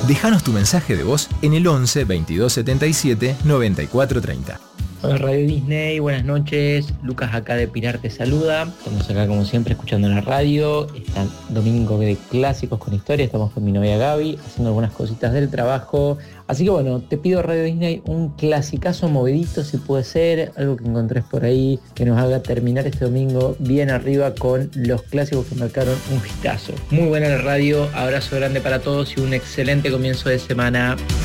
Déjanos tu mensaje de voz en el 11 22 77 94 30. Hola Radio Disney, buenas noches. Lucas acá de Pilar te saluda. Estamos acá como siempre escuchando la radio. Está domingo de clásicos con historia. Estamos con mi novia Gaby haciendo algunas cositas del trabajo. Así que bueno, te pido Radio Disney un clasicazo movidito si puede ser. Algo que encontrés por ahí que nos haga terminar este domingo bien arriba con los clásicos que marcaron un hitazo. Muy buena la radio. Abrazo grande para todos y un excelente comienzo de semana.